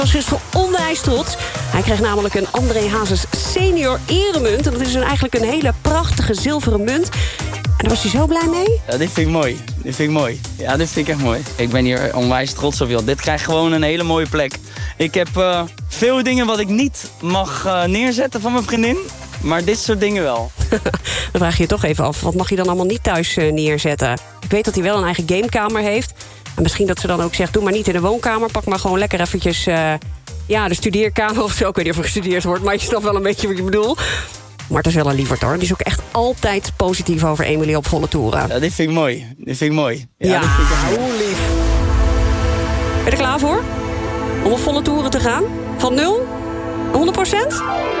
was gisteren onwijs trots. Hij kreeg namelijk een André Hazes senior eremunt. En dat is eigenlijk een hele prachtige zilveren munt. En daar was hij zo blij mee. Ja, dit vind ik mooi. Ja, dit vind ik echt mooi. Ik ben hier onwijs trots op, joh. Dit krijgt gewoon een hele mooie plek. Ik heb veel dingen wat ik niet mag neerzetten van mijn vriendin. Maar dit soort dingen wel. Dan vraag je je toch even af, wat mag je dan allemaal niet thuis neerzetten? Ik weet dat hij wel een eigen gamekamer heeft. En misschien dat ze dan ook zegt, doe maar niet in de woonkamer. Pak maar gewoon lekker eventjes de studeerkamer of zo. Ik weet niet of er gestudeerd wordt, maar je snapt wel een beetje wat je bedoelt. Maar het is wel een lieverd hoor. Die is ook echt altijd positief over Emily op volle toeren. Ja, dit vind ik mooi. Ja, dit vind ik echt mooi. Hoe lief. Ben je er klaar voor? Om op volle toeren te gaan? Van 0? 100%?